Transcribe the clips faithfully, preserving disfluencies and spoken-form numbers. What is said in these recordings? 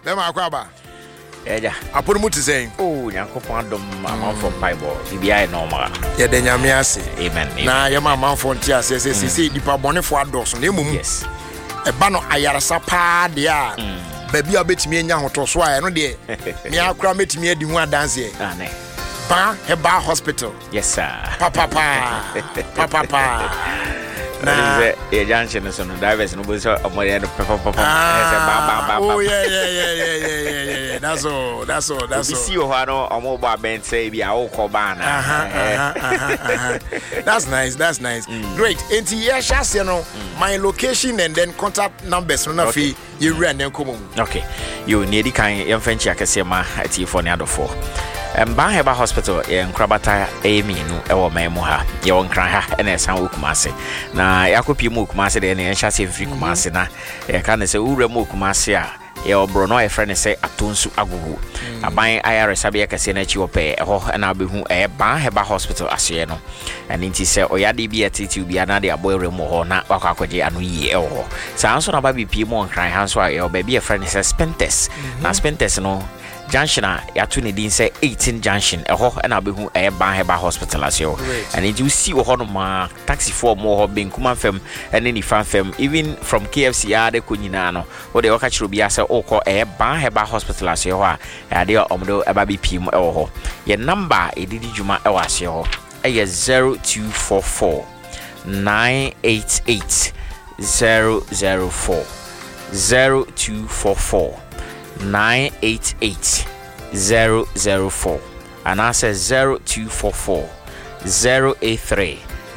Let me akwaba. Yeah. Aponu muti saying. Oh, Yankopon dom amount from Bible. Bibia normal. Yeah, then Yamiasi. Amen. Na yama man for tia says say di pa bone for ados na emum. Yes. E ba no ayarasa pa de a. Baby abetimi anya hoto so a no de. Me akura metimi adi hu adanse e. Ah ne. Ba Heba Hospital. Yes sir. Papa pa. Papa pa. Na e junction so no drivers no bo so omori no papa papa. Oh yeah yeah yeah yeah yeah yeah yeah. That's all. That's all. That's all. We see you no omo bo abent say bia wo ko ba na. Uh-huh, uh-huh, uh-huh. That's nice. That's nice. Mm. Great. Enti yeah shas you know my location and then contact numbers no na fi you run then come. Okay. You need the kind yam fenchi akese ma ati for ne adofo. Um, Ban Heba Hospital in Krabata Amy no ewo memu ha ye won kran ha ene san wokumase na yakopi mu kumase de ne enhyase free kumase na ye ka ne se wura mu kumase a ye obro no ye friend say atonsu agugu aban ayare sabe ye kase na chi ope ho na behu e Ban Heba Hospital asye no and nti se oyade bi atiti bi ana de aboyre mu ho na wakwakoje anu yi e ho sa anso na ba bi pie mu kran ha so a ye obabi ye friend say Spentes na Spentes no junction a yatu ne din say eighteen junction eho na behu e Ban Heba Hospital asyo and you see wo no ma taxi for mo ho benkuma fam and ni fan fam even from K F C ade ko nyina no wo de waka chiro bia say okọ e Ban Heba Hospital asyo ho a ade omdo eba bi pim e ho ye number edidi juma e wa asyo ho e zero two four four nine eight eight zero zero four zero two four four nine eight eight zero zero four and I said zero two four four zero eight three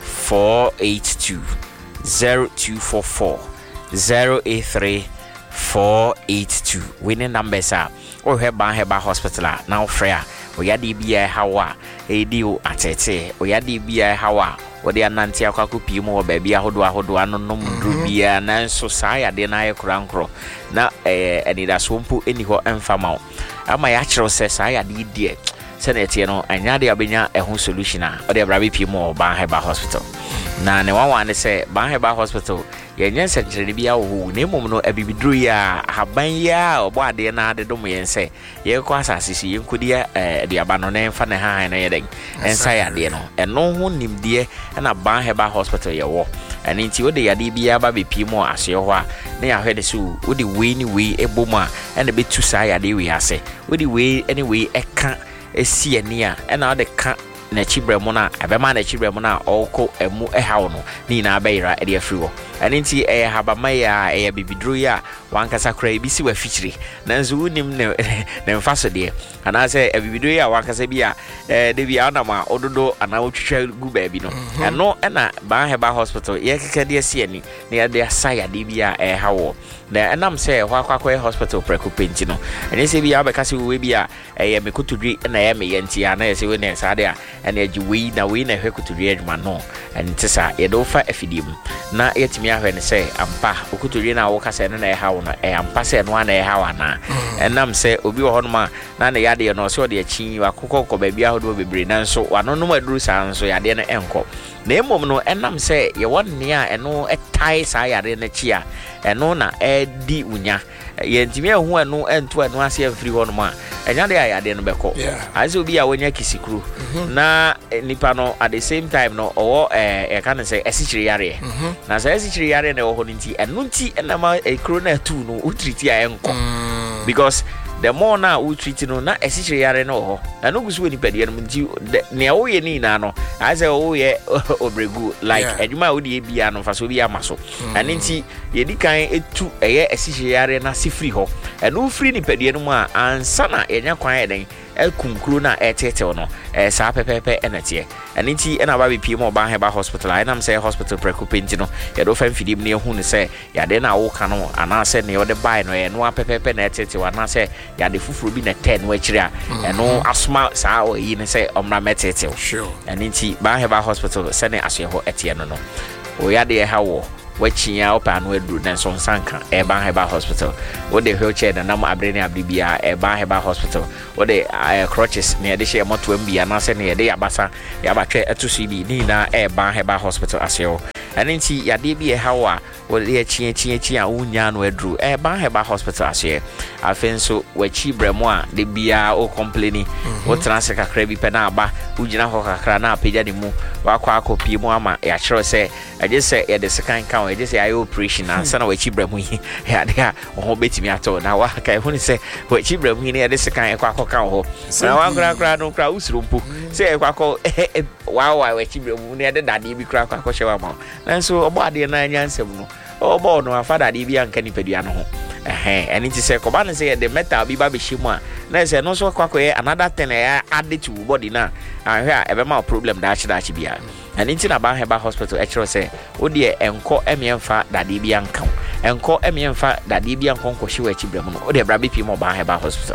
four eight two zero two four four zero eight three four eight two. Winning numbers are or have Ban Heba Hospital now freya we had the B I hawa a deal at it we had the B I hawa or the Nanti Akakupi more baby ahodo ahodo ano no mudrubia na so sai ade na ye krankro na eh anida swompu eniho emfama ama ya chiro se sai ade die se na tie no anya de abenya ehun solution a o de brabe pi mo Ban Heba Hospital na ne wanwa ne se Ban Heba Hospital ye nya secretary bia wo ne mom no abibidru ya haban ya obo ade na ade dom ye se ye kwa asasisi ye nkodia eh de aba no ne mfa ne ha na ye den ensa ya de no eno ho nimde na Ban Heba Hospital ye wo ani nti wo de yade bia ba be pi mo ase ho a na ya hwede so wo de we ni we ebom a na be tu sa yade we ase wo de we anyway eka esi ani a na wo de ka na chibremu na abema na chibremu na oko emu ehawo no ni na abayira e de afriwo ani nti e habama ya e bibidru ya wankasa kra ebisi wa fichiri nanzo unim ne ne mfaso de ana se e bibidru ya wankasa bia e de bia na ma ododo ana otwitwa gu ba bi no eno na Ban Heba Hospital ye keke de esi ani na ya de asaya de bia e hawo na enam se hwa kwakwa hospital prekupenti no ene se bia be kase we bia e ye mekotudwi na ye me ye ntia na ye se we na sade a ene agi we na we na hwekotudwi adwuma no ene tisa ye do fa afidim na yetimi ahwe ne se ampa okotudwi na wo kase ne na ye hawo no e ampa se no na ye hawo na enam se obi wo honoma na ne yade no se o de achi wakokọ ko ba bia hodo bebre na nso wano no maduru sa nso yade ne enko na emom no enam se ye wonne a eno etai sa yade na chi a eno na edi unya ye ntimi ehu eno ento eno ase afiri ho no ma enya de ayade no beko aze obi a wonya kisikuru na nipa no at the same time no owo eh e kan say esichiri yare na say esichiri yare na oho nti eno nti na ma ekro na tu no utriti a enko because the more na we treat no na esichiri yare no ho na no gusu ni pede no nti ne o ye ni na no aze o ye obregu like adwuma wo de bia no fa so bia maso ani nti ye di kan etu eye esichiri yare na sifri ho eno free ni pede no mu a ansa na yenya kwan eden ekumkuru na etete no eh sa pepepe enetie ani nti ena ba bi pie mo Ban Heba Hospital ai nam say hospital prekupenti no ye do fan fidim ne ehu ne say ya de na wo ka no ana say ne yo de bai no ye no apepepe na etete wa na say ya de fufuru bi na ten wa kire a eno asma sa o yi ne say omra metete sure ani nti Ban Heba Hospital se ne aso ho etie no no o ya de ha wo wachia opa no aduru na so nsanka Eban Heba Hospital wo de wheelchair na nam abre ne abre bia Eban Heba Hospital wo de crutches ne de hye moto am bia na se ne de yabasa yabatwe etosu bi ni na Eban Heba Hospital aseo anenti yade bi e hawa wo de chie chie chie a unya no aduru Eban Heba Hospital aseo afenso wachi bremo a de bia o complaini wo transe kakra bi pe na aba ugina ho kakra na apagya de mu wakwa akopie mu ama ya kyerɛ sɛ agye sɛ yɛde sekan kan agye sɛ ayi operation ansa na wachi bremo yi yade a ho betimi ato na wa kai hu ni sɛ wachi bremo yi ne yɛde sekan ekwa akɔka ho na wa kra kra no kra usuro mpo sɛ ekwa akɔ wa wa wachi bremo ne yɛde dade bi kra akɔ hyɛ wa ma nanso ɔbɔ ade na anya nsɛm no ɔbɔ no afa dade bi anka ni padua no ho eh and it is a command say the metal be baby shima na say no so kwakwe another thing eh add to body na and here e be ma problem da chi da chi bia and it na Eban Heba Hospital e kire say wo de enko ememfa dade bia nkan enko ememfa dade bia nkan ko hwe achi brem no wo de bra be pi mo Eban Heba Hospital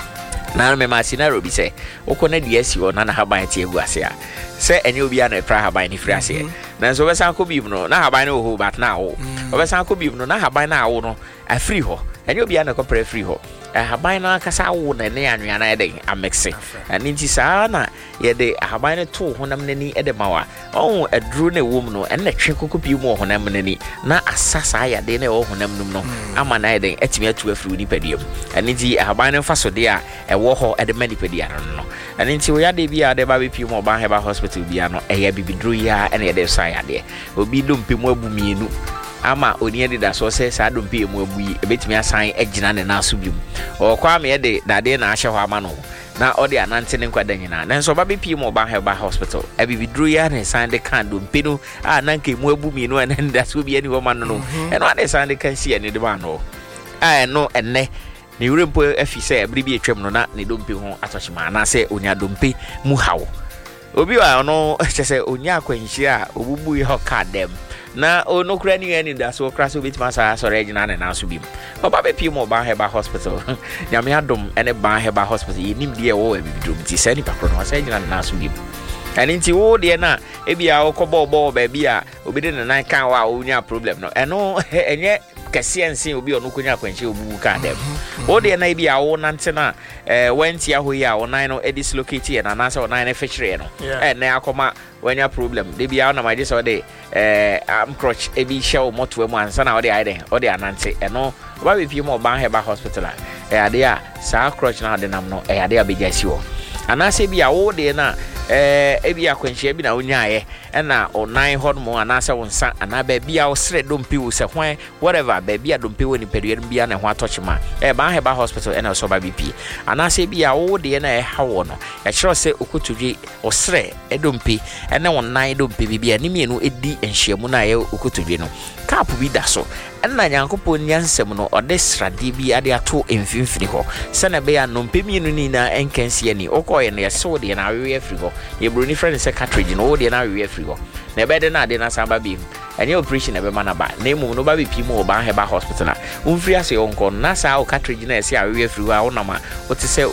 na me ma scenario bi say wo ko na de asi wo na na haban tie gu ase a say enye obi a na pra haban ni free ase na so be san ko bi no na haban no ho but na wo be san ko bi no na haban na wo no a free ho enye obi a na ko pre free ho haban na kasa wo na ne anwea na ede amexe ani nti saa na ye de haban ne to honam nani ede mawa on aduru na wom no en na twe kokopi mu honam nani na asasa ya de na wo honam num no ama na ede etimi atu afiri ni padiam ani nti haban ne faso de a e wo ho ede mani padia no ani nti wo ya de bia de ba be pi mu Eban Heba Hospital bia no e ya bibidru ya ene de sa ya de obi dompe mu abu mienu ama oni de da so se sa dompe mu abu yi ebetimi asan agina ne na so bium o kwa me de dade na ahye ho ama no na odi anante ne nkwada nyina nanso ba be pi mu Eban Heba Hospital ebibidru ya ne san de kan dompe no a nanke mu abu mienu ene da so bi ani ho ma no no eno ade san de kan si ene de ba no a eno enne ni urempo afise ebri bi etwem no na ne dompe ho atochima na se onya dompe mu hawo obi wa no chese onya akwanhia obubu yi ho kadem na ono kura ni ani da so kra so bitima sa so regina na na so bim oba be pi mo Eban Heba Hospital nyame adom ene Eban Heba Hospital yinim de wo e bibidum ti sani pakro no sa regina na so bim ani nti wo de na e bia wo kobo bo ba bia obi de na kan wa onya problem no eno enye kasiensin obi onu konya akwanhia obubu kadem wo de na bia wo nante na eh wenti ahoyi a onan no e dislocate na na sa onan na fechire no eh na akoma wanya problem de bia na maje so de eh am crutch e bi show moto mu ansa na wo de aide wo de anante eno ba be pi mo Eban Heba Hospital eh ade a sa crutch na de nam no eh ade a bejasi wo anase bia wo de na eh e bia akwanhia bi na onyae na onan hod mo anase wonsa ana ba bia wo sre dompi wo se hwan whatever ba bia dompi wo ni period bia na ho atochima eh Eban Heba Hospital ena so ba bp anase bia wo de na e hawo no ya kire se okotudwe o sre e dompi ena onan dompi bia ni mienu edi enhyiamu na ye okotudwe no cap bi da so ena nyankopon nyansem no ode srade bi ade ato emfimfini ho se na be ya no mpemienu ni na enkansi ani okoye na ye so de na awe afiri ho ye broni friend se cartridge no wo de na awe afiri ho na be de na de na samba bi any operation e be mana ba na emu no ba be pi mu Eban Heba Hospital umfiri ase onko na sa o cartridge na ese awe afiri ho a wonama o te se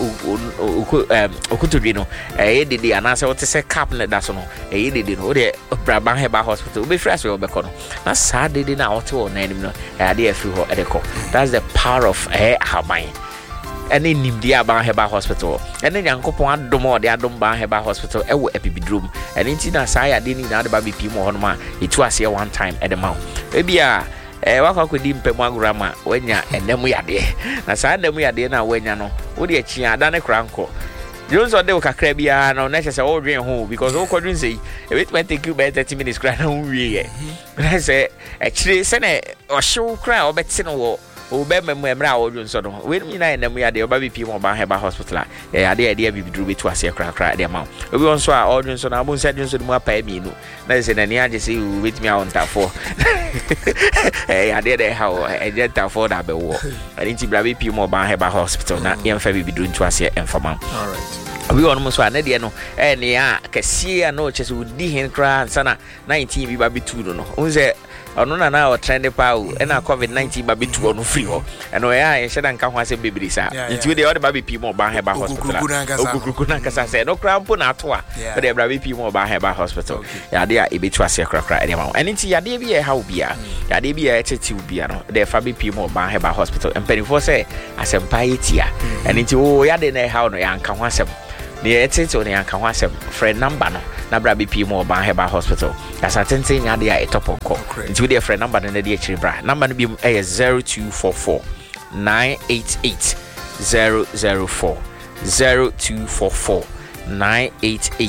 okutudwe no e de de ana se o te se cap na da so no e de de no o de Eban Heba Hospital o be free ase o be ko no na sa de de na o te o na nim no e ade afiri ho e de ko that's the power of eh haban ene nimdia Eban Heba Hospital ene nyankopon adom de adom Eban Heba Hospital ewo epibidrum ene nti na saa ya de ni na de ba bepi mo hono ma etu ase one time e de ma ebia eh wakwa kodi mpemu agurama wanya enemu yade na saa enemu yade na wanya no wo de achi ada ne kranko Jones ode kakra bia na na chese o dwen ho because o kodun sei e wait might take you by thirty minutes kra na wie e na say e chire se na o hyew kra o beti no wo o be memu emra o Jones no we mi na enemu yade o ba bi pi mo Eban Heba Hospital e ade ade bi bidru betu ase kra kra de ma obi won so a o Jones na abun se Jones mu apa mi nu na se na ni age se you wait me on tafo eh ade de ha o e je tafo da be wo ani ti bra bi pi mo Eban Heba Hospital na yem fa bi bidru ntu ase enfama all right we won mo so anade no eh ne a kese a no chese udi hen kra ansana nineteen bi ba bitu no no unze ono na na o trend pa o e na covid nineteen ba betu ono free ho eno ya e sheda nka ho asem bebiri sa nti we de o de ba be pi mo ba he ba hospital okukuku na kasa se no krampo na to a we de bra be pi mo ba he ba hospital ya de a e betu ase krakra e de ma eni nti ya de bi e ha obi a ya de bi e cheti obi a no de fa be pi mo ba he ba hospital empenifo se asem pa yetia eni nti o ya de na ha no ya nka ho asem ne etete on yanka ho asem friend number no na bra B P mo ba heba hospital asa tenten nya de a etopoko nti we dey friend number no na de akiri bra number no bi e zero two four four nine eight eight zero zero four zero two four four nine eight eight